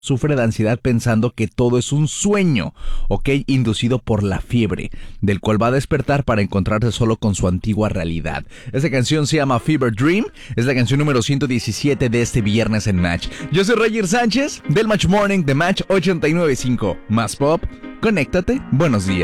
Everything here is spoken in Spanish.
sufre de ansiedad pensando que todo es un sueño, ¿ok? Inducido por la fiebre, del cual va a despertar para encontrarse solo con su antigua realidad. Esta canción se llama Fever Dream, es la canción número 117 de este viernes en Match. Yo soy Roger Sánchez, del Match Morning de Match 89.5. Más pop, conéctate, buenos días.